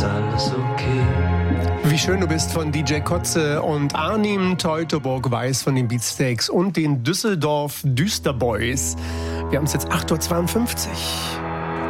ist alles okay. Wie schön du bist von DJ Kotze und Arnim Teutoburg-Weiß von den Beatsteaks und den Düsseldorf Düsterboys. Wir haben es jetzt 8.52 Uhr.